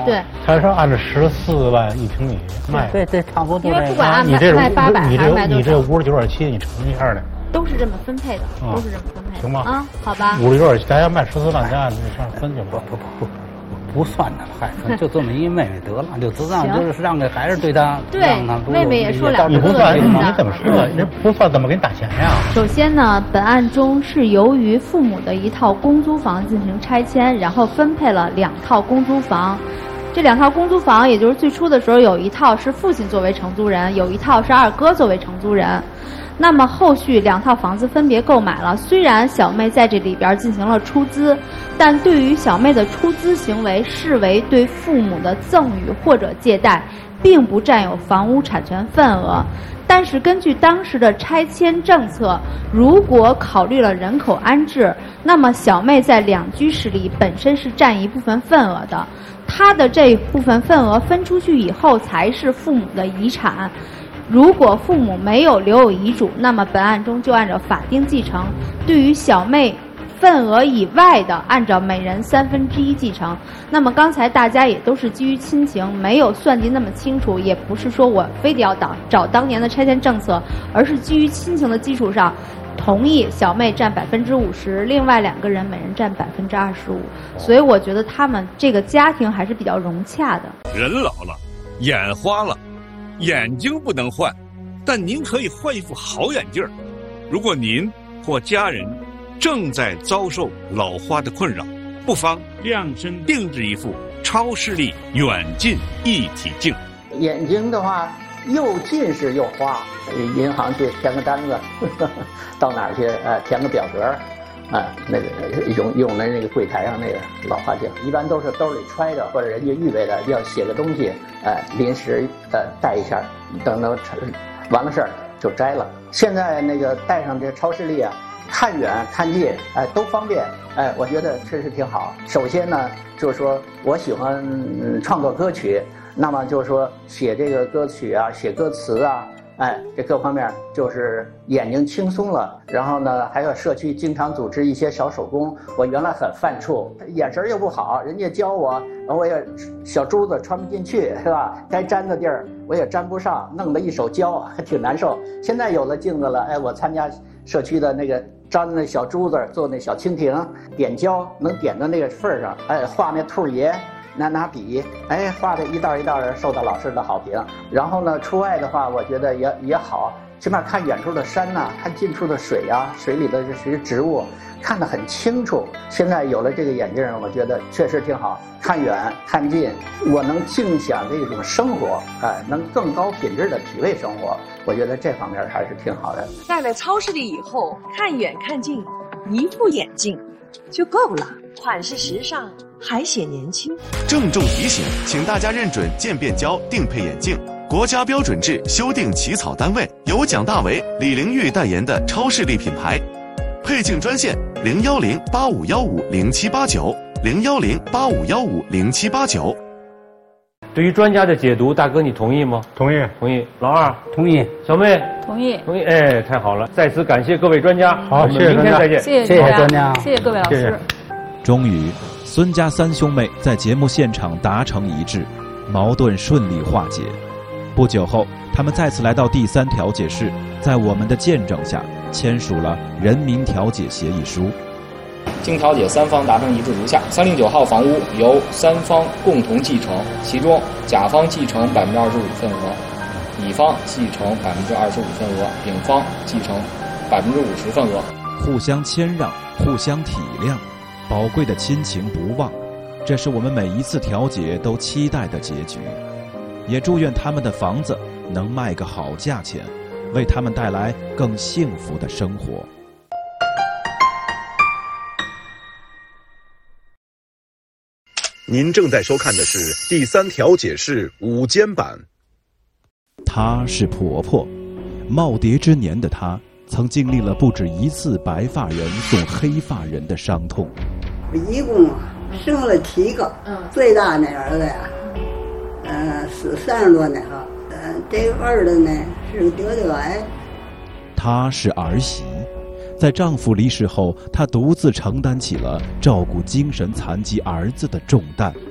对， 他是按照14万1平米卖。 对，差不多。 因为不管按你这卖800还是卖多少， 你这59.7，你乘一下的。 都是这么分配的，都是这么分配的。 行吧？ 啊，好吧。 50多，咱要卖14万，咱按这上分就不算的，嗨，就这么一妹妹得了，就就是让给孩子对他， 对， 让他妹妹也说2 你不算，你怎么说？ 你不算怎么给你打钱呀？ 首先呢，本案中是由于父母的一套公租房进行拆迁，然后分配了2套公租房。这2套公租房，也就是最初的时候有一套是父亲作为承租人，有一套是二哥作为承租人。那么后续2套房子分别购买了，虽然小妹在这里边进行了出资，但对于小妹的出资行为视为对父母的赠与或者借贷，并不占有房屋产权份额。但是根据当时的拆迁政策，如果考虑了人口安置，那么小妹在2居室里本身是占一部分份额的，她的这一部分份额分出去以后才是父母的遗产。如果父母没有留有遗嘱，那么本案中就按照法定继承，对于小妹份额以外的，按照每人1/3继承。那么刚才大家也都是基于亲情，没有算计那么清楚，也不是说我非得要找当年的拆迁政策，而是基于亲情的基础上，同意小妹占50%，另外2个人每人占25%。所以我觉得他们这个家庭还是比较融洽的。 人老了，眼花了。眼睛不能换，但您可以换一副好眼镜。如果您或家人正在遭受老花的困扰，不妨量身定制一副超视力远近一体镜。 眼睛的话，又近视又花，银行去填个单子，到哪儿去填个表格。那个用的那个柜台上那个老花镜，一般都是兜里揣着，或者人家预备的要写个东西，临时带一下，等完了事儿就摘了。现在那个带上这超视力啊，看远看近，都方便，我觉得确实挺好。首先呢，就是说我喜欢创作歌曲，那么就是说写这个歌曲啊，写歌词啊。这各方面就是眼睛轻松了，然后呢，还有社区经常组织一些小手工。我原来很犯怵，眼神又不好，人家教我，我也小珠子穿不进去，是吧？该粘的地儿我也粘不上，弄得一手胶，还挺难受。现在有了镜子了，我参加社区的那个粘那小珠子，做那小蜻蜓，点胶能点到那个份儿上，画那兔爷。拿笔，画的一道一道的，受到老师的好评。然后呢，出外的话，我觉得也好，起码看远处的山呐，看近处的水啊，水里的这些植物，看得很清楚。现在有了这个眼镜，我觉得确实挺好，看远看近，我能尽享这种生活，能更高品质的体味生活。我觉得这方面还是挺好的。 戴了超视力以后，看远看近，一副眼镜就够了，款式时尚。还显年轻。 郑重提醒，请大家认准渐变胶定配眼镜，国家标准制修订起草单位由蒋大为、李玲玉代言的超视力品牌。配镜专线010-8515-0789，010-8515-0789。 对于专家的解读，大哥你同意吗？ 同意。 同意。老二同意。 小妹同意。 同意。太好了！在此感谢各位专家。 好，谢谢明天再见。 谢谢专家， 谢谢各位老师。 终于，孙家3兄妹在节目现场达成一致，矛盾顺利化解。不久后，他们再次来到第3调解室，在我们的见证下，签署了人民调解协议书。 经调解，3方达成一致如下：309号房屋由3方共同继承，其中甲方继承25%份额，乙方继承25%份额，丙方继承50%份额。 互相谦让，互相体谅，宝贵的亲情不忘，这是我们每一次调解都期待的结局。也祝愿他们的房子能卖个好价钱，为他们带来更幸福的生活。 您正在收看的是第3调解室午间版。 她是婆婆，耄耋之年的她曾经历了不止一次白发人送黑发人的伤痛。 一共生了7个，最大那儿子呀，是30多年了，这个儿子呢是得癌。 她是儿媳，在丈夫离世后，她独自承担起了照顾精神残疾儿子的重担。